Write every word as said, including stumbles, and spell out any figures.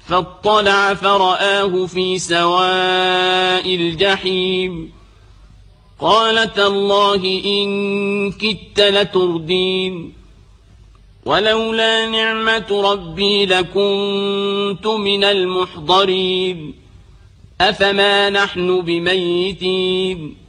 فاطلع فرآه في سواء الجحيم قال تالله إن كدت لتردين ولولا نعمة ربي لكنت من المحضرين أفما نحن بميتين